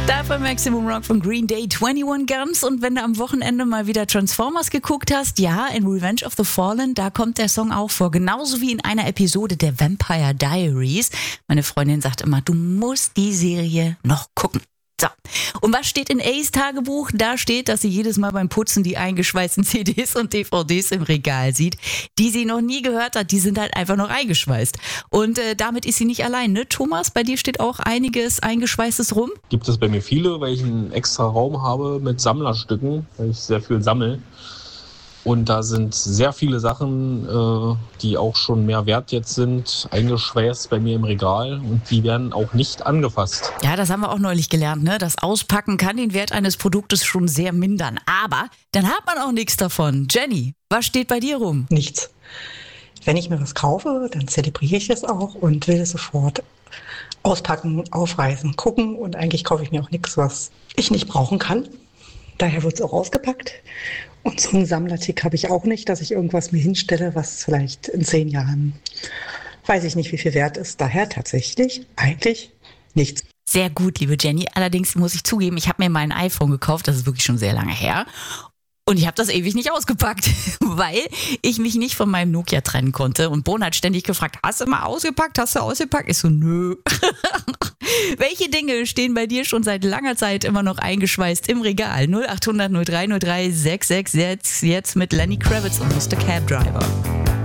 Dafür Maximum Rock von Green Day, 21 Guns. Und wenn du am Wochenende mal wieder Transformers geguckt hast, ja, in Revenge of the Fallen, da kommt der Song auch vor. Genauso wie in einer Episode der Vampire Diaries. Meine Freundin sagt immer, du musst die Serie noch gucken. So, und was steht in A's Tagebuch? Da steht, dass sie jedes Mal beim Putzen die eingeschweißten CDs und DVDs im Regal sieht, die sie noch nie gehört hat. Die sind halt einfach noch eingeschweißt. Und damit ist sie nicht allein, ne? Thomas, bei dir steht auch einiges Eingeschweißtes rum? Gibt es bei mir viele, weil ich einen extra Raum habe mit Sammlerstücken, weil ich sehr viel sammle. Und da sind sehr viele Sachen, die auch schon mehr wert jetzt sind, eingeschweißt bei mir im Regal und die werden auch nicht angefasst. Ja, das haben wir auch neulich gelernt, ne? Das Auspacken kann den Wert eines Produktes schon sehr mindern. Aber dann hat man auch nichts davon. Jenny, was steht bei dir rum? Nichts. Wenn ich mir was kaufe, dann zelebriere ich es auch und will es sofort auspacken, aufreißen, gucken. Und eigentlich kaufe ich mir auch nichts, was ich nicht brauchen kann. Daher wird es auch ausgepackt. Und so einen Sammlertick habe ich auch nicht, dass ich irgendwas mir hinstelle, was vielleicht in 10 Jahren, weiß ich nicht, wie viel wert ist. Daher tatsächlich eigentlich nichts. Sehr gut, liebe Jenny. Allerdings muss ich zugeben, ich habe mir mal ein iPhone gekauft, das ist wirklich schon sehr lange her. Und ich habe das ewig nicht ausgepackt, weil ich mich nicht von meinem Nokia trennen konnte. Und Bohn hat ständig gefragt, hast du mal ausgepackt? Hast du ausgepackt? Ich so, nö. Welche Dinge stehen bei dir schon seit langer Zeit immer noch eingeschweißt im Regal? 0800 03 03 666 jetzt mit Lenny Kravitz und Mr. Cab Driver.